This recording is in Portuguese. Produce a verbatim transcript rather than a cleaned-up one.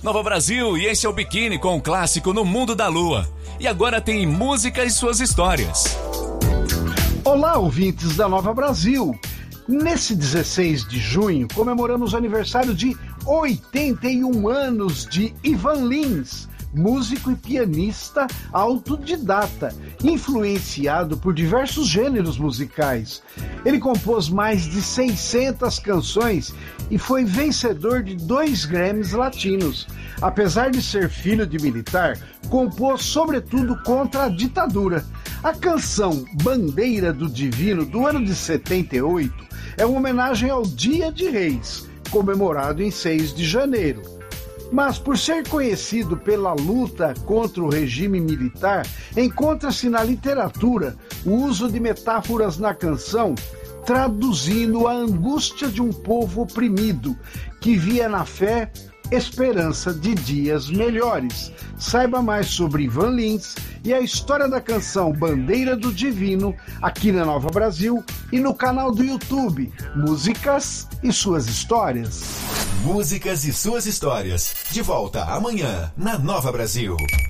Nova Brasil, e esse é o Biquíni com o clássico No Mundo da Lua. E agora tem música e suas histórias. Olá, ouvintes da Nova Brasil. Nesse dezesseis de junho, comemoramos o aniversário de oitenta e um anos de Ivan Lins, músico e pianista autodidata, influenciado por diversos gêneros musicais. Ele compôs mais de seiscentas canções e foi vencedor de dois Grammys latinos. Apesar de ser filho de militar, compôs sobretudo contra a ditadura. A canção Bandeira do Divino, do ano de setenta e oito, é uma homenagem ao Dia de Reis, comemorado em seis de janeiro. Mas, por ser conhecido pela luta contra o regime militar, encontra-se na literatura o uso de metáforas na canção, traduzindo a angústia de um povo oprimido, que via na fé esperança de dias melhores. Saiba mais sobre Ivan Lins e a história da canção Bandeira do Divino aqui na Nova Brasil e no canal do YouTube Músicas e Suas Histórias. Músicas e Suas Histórias. De volta amanhã na Nova Brasil.